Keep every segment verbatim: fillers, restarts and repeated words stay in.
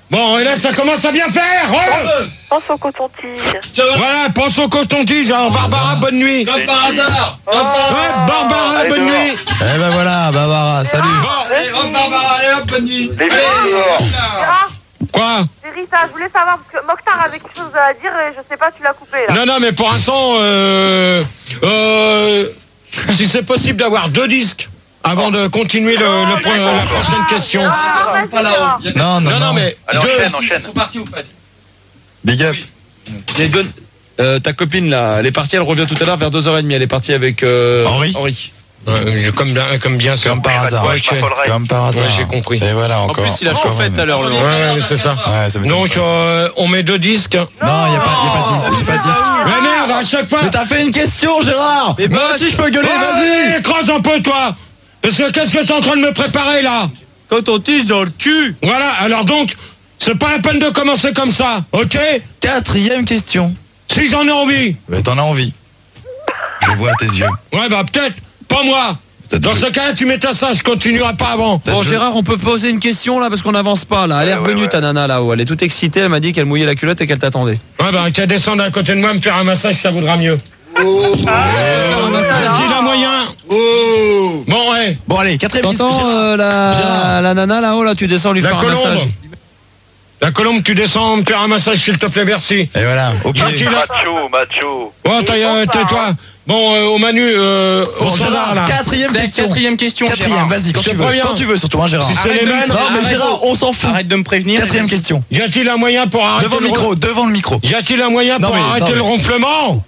Bon, et là, ça commence à bien faire. Ouais. Pense au coton-tige. Voilà, pense au coton-tige. Alors, Barbara, bonne nuit. Comme par hasard. Oh. Ouais, Barbara, Allez, bonne dehors. nuit. Eh ben voilà, Barbara, salut. Bon, Allez, hop, Barbara, allez, hop, bonne nuit. Les filles, dehors. Gérard, quoi? c'est Rita, je voulais savoir, parce que Mokhtar avait quelque chose à dire et je sais pas, tu l'as coupé là. Non, non, mais pour l'instant, euh, euh, si c'est possible d'avoir deux disques avant de continuer le, le point- la prochaine question. Ah, vas-y, Pas là-haut. Non, non, Non, non, mais Alors, deux. enchaîne, enchaîne. Ils sont partis, vous faites. Big up. Les deux- euh, ta copine là, elle est partie, elle revient tout à l'heure vers deux heures trente. Elle est partie avec euh, Henri. Henri. Euh, comme, bien- comme bien sûr. Comme par hasard. Ouais, ok. Comme par hasard. Ouais, j'ai compris. Et voilà, En encore. plus, il a Encore, chauffé ouais. tout à l'heure. le- Ouais, ouais, mais c'est ça. Ouais, ça m'étonne Donc, pas. euh, on met deux disques. Non, il n'y a pas, y a pas de disque. J'ai pas de disque. Mais merde, à chaque fois. Mais t'as fait une question, Gérard. Mais Moi bah, aussi, je peux gueuler, vas-y. Vas-y, creuse un peu, toi. Parce que qu'est-ce que t'es en train de me préparer, là? Coton-tige dans le cul. Voilà, alors donc, c'est pas la peine de commencer comme ça, ok? Quatrième question. Si j'en ai envie. Mais t'en as envie. Je vois à tes yeux. Ouais, bah peut-être, pas moi. Peut-être Dans que- ce cas-là, tu mets ta ça, je continuerai pas avant. Bon, je- Gérard, on peut poser une question là parce qu'on n'avance pas là. Elle est Ouais, ouais, revenue ouais. ta nana là-haut. Elle est toute excitée. Elle m'a dit qu'elle mouillait la culotte et qu'elle t'attendait. Ouais, bah qu'à descendre à côté de moi, me faire un massage, ça vaudra mieux. Oh. Un massage, il a moyen. Oh. Bon, ouais. Bon, allez, quatrième question. T'entends Gérard. euh, la, Gérard. la nana là-haut là, tu descends lui La faire un colombe. massage. La colombe, tu descends, me faire un massage, s'il te plaît, merci. Et voilà, ok. Gentil, là. Macho, macho. Oh, t'as, euh, tais-toi. Bon, euh, au Manu, euh, au Bon, standard, Gérard, là. quatrième question. Quatrième question, Quatrième, Gérard. vas-y, quand Je tu te veux. préviens. Quand tu veux, surtout, hein, Gérard. Si c'est Arrête les de- mêmes. Non, mais Arrête Gérard, on s'en fout. Arrête de me prévenir. Quatrième question. Y a-t-il un moyen pour arrêter Devant le le micro, devant le micro. Y a-t-il un moyen Non, pour mais- arrêter non, le mais- ronflement?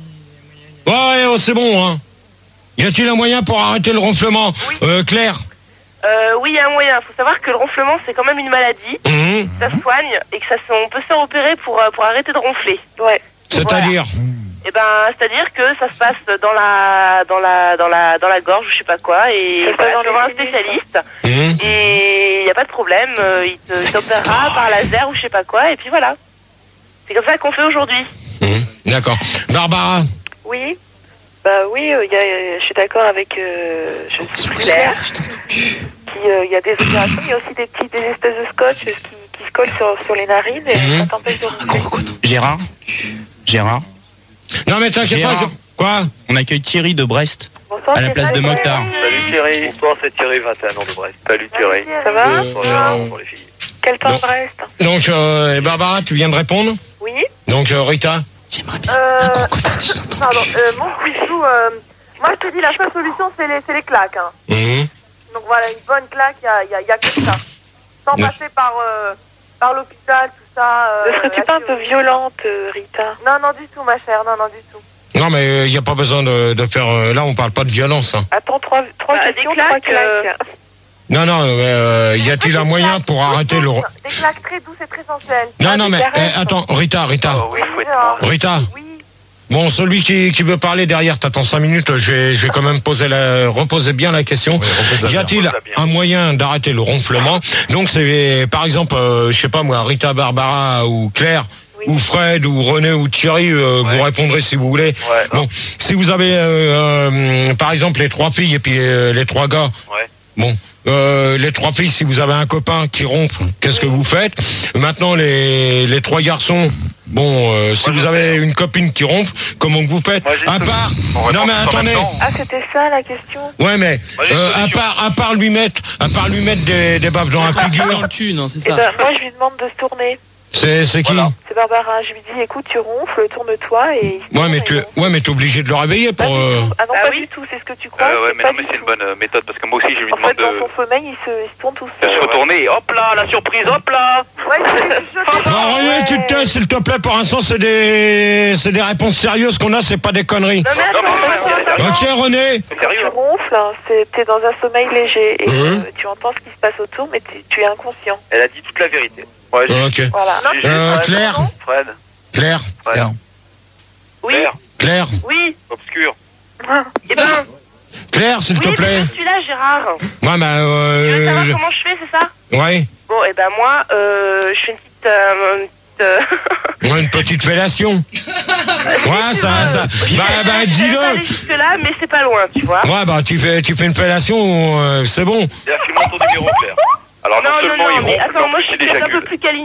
Ouais, ouais, oh, c'est bon, hein. Y a-t-il un moyen pour arrêter le ronflement? Oui. Euh, Claire? Euh, oui, il y a un moyen. Faut savoir que le ronflement, c'est quand même une maladie. Mhm. Ça se soigne et que ça se- on peut se faire opérer pour, euh, pour arrêter de ronfler. Ouais. C'est-à-dire? Et ben, c'est-à-dire que ça se passe dans la, dans la, dans la, dans la gorge, je sais pas quoi, et Ça se passe voilà, dans tu vas voir un les sinus. spécialiste. Mhm. Et il n'y a pas de problème, euh, il te- il t'opérera par laser ou je sais pas quoi, et puis voilà. C'est comme ça qu'on fait aujourd'hui. Mhm. D'accord. Barbara? Oui. Bah oui, euh, y a, euh, je suis d'accord avec euh, je suis Claire. Puis euh, il y a des opérations, il y a aussi des petits, des espèces de scotch qui, qui se collent sur, sur les narines et Mhm. ça t'empêche de ronfler. Gérard Gérard Non, mais t'inquiète pas. Gérard. je- Quoi? On accueille Thierry de Brest Bonsoir, à la place de Stéphane. Mokhtar. Salut Thierry. Bonsoir, c'est Thierry, vingt et un ans de Brest. Salut Thierry. Ça va Euh, Bonsoir pour les filles. Quel temps bon. Brest? Donc, euh, et Barbara, tu viens de répondre? Oui. Donc, euh, Rita? Euh, pardon, euh, mon chouchou, euh, moi je te dis, la seule solution, c'est les, c'est les claques. Hein. Mhm. Donc voilà, une bonne claque, il y a, y a- y a que ça. Sans Ouais. passer par, euh, par l'hôpital, tout ça. Euh, Ne serais-tu la pas un peu chirurgie. violente, euh, Rita? Non, non, du tout, ma chère, non, non, du tout. Non, mais il n'y a pas besoin de, de faire... euh, là, on parle pas de violence. Hein. Attends, trois, trois Bah, questions, des claques, trois claques. Non, non, mais euh, y a-t-il un moyen pour arrêter le... Des claques très douces et très sensuelles. Non, Ah, non, des mais caresses. eh, attends, Rita, Rita, Oh oui, fouette. Rita. Oui. Bon, celui qui, qui veut parler derrière, t'attends cinq minutes, je vais, je vais quand même poser la, reposer bien la question. Y a-t-il un moyen d'arrêter le ronflement? Donc c'est, par exemple, euh, je sais pas moi, Rita, Barbara ou Claire, Oui. ou Fred, ou René, ou Thierry, euh, Ouais. vous répondrez si vous voulez. Ouais. Bon, si vous avez, euh, euh, par exemple, les trois filles et puis euh, les trois gars. Ouais. Bon. Euh, les trois filles, si vous avez un copain qui ronfle, qu'est-ce que vous faites? Maintenant, les, les trois garçons, bon, euh, si Moi, vous je avez fais. une copine qui ronfle, comment que vous faites? Moi, j'ai À une part, solution. On non répond mais tous en attendez, même temps. Ah, c'était ça la question? ouais mais, Moi, j'ai une euh, à solution. part, à part lui mettre, à part lui mettre des, des baffes dans la Dans figure, le cul, non, c'est Eh ça. ben, moi, je lui demande de se tourner. c'est, c'est qui? Voilà. C'est Barbara. Je lui dis, écoute, tu ronfles, tourne-toi et... il se Ouais tourne mais et tu, il ronfle. ouais mais t'es obligé de le réveiller Pas pour. du euh, tout. Ah non, Bah pas oui. du tout, c'est ce que tu crois. Euh, ouais, mais pas non, mais du c'est une tout. bonne euh, méthode parce que moi aussi, je lui En demande fait, dans de, son sommeil, il se, il se tourne tout de seul. se retourner. Et hop là, la surprise, hop là. Ouais, je je- je- Non, René, tu te tais, s'il te plaît, pour l'instant, c'est des, c'est des réponses sérieuses qu'on a, c'est pas des conneries. Non, mais Non, mais attends, c'est attends, sérieux. attends. Ok, René? C'est Tu sérieux. ronfles, hein, c'est- t'es dans un sommeil léger et Hein euh, tu entends ce qui se passe autour, mais t'es- tu es inconscient. Elle a dit toute la vérité. Ouais, j'ai- Ok. Voilà. Non, j'ai- Euh, Fred. Claire? Fred. Claire? Fred. Oui, Claire. Claire? oui. Obscur. Eh ben, Claire, s'il oui, te plaît? c'est celui-là, Gérard. Ouais, bah, Tu veux savoir euh, comment je fais, c'est ça? ouais. Bon, eh ben moi, euh, je fais une petite... Euh, une petite euh, Ouais, une petite fellation. Ouais, ça, ça. Bah, bah, je vais pas dis-le. aller jusque-là, mais c'est pas loin, tu vois. Ouais, bah, tu fais, tu fais une fellation, euh, c'est bon. Là, file-moi ton numéro, Claire. Alors, non, Non, non, seulement non, il mais ronfle, mais attends, en moi plus, je il suis peut-être un peu éjacule. plus câline